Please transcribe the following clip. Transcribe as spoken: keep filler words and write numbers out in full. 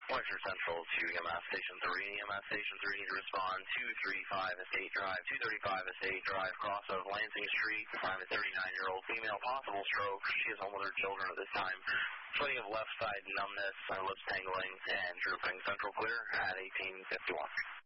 Western Central to E M S Station three. E M S Station three need to respond two thirty-five Estate Drive. two thirty-five Estate Drive, cross of Lansing Street. Time is thirty-nine-year-old female, possible stroke. She is home with her children at this time. Plenty of left side numbness, lips tingling, and drooping. Central clear at eighteen fifty-one.